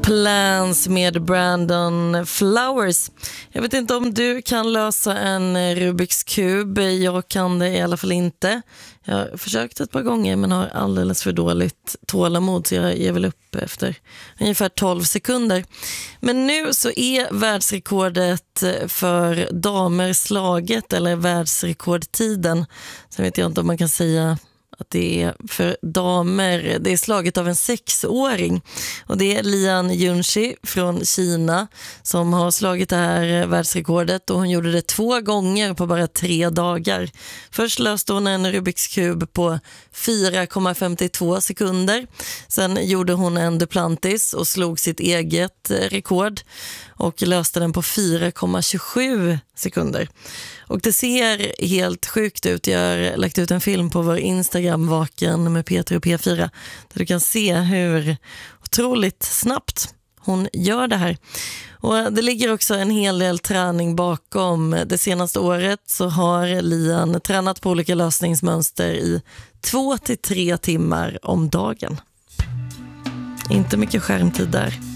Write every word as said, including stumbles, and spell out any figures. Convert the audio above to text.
Plans med Brandon Flowers. Jag vet inte om du kan lösa en Rubiks kub. Jag kan det i alla fall inte. Jag har försökt ett par gånger men har alldeles för dåligt tålamod, så jag ger väl upp efter ungefär tolv sekunder. Men nu så är världsrekordet för damer slaget, eller världsrekordtiden. Sen vet jag inte om man kan säga att det är för damer. Det är slaget av en sexåring. Och det är Lian Junshi från Kina som har slagit det här världsrekordet. Och hon gjorde det två gånger på bara tre dagar. Först löste hon en Rubiks kub på fyra komma femtiotvå sekunder. Sen gjorde hon en Duplantis och slog sitt eget rekord. Och löste den på fyra komma tjugosju sekunder. Och det ser helt sjukt ut. Jag har lagt ut en film på vår Instagram, Vaken med Peter och P fyra, där du kan se hur otroligt snabbt hon gör det här. Och det ligger också en hel del träning bakom. Det senaste året så har Lian tränat på olika lösningsmönster i två till tre timmar om dagen. Inte mycket skärmtid där.